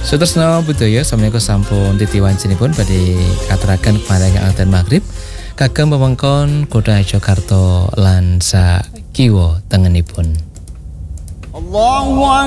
Sutresna budaya sameneika sampun titiwancinipun badhe katuraken pamarenggan Alten Maghrib kagem wewengkon Kota Jakarta lan sakiwa tengenipun. Allahu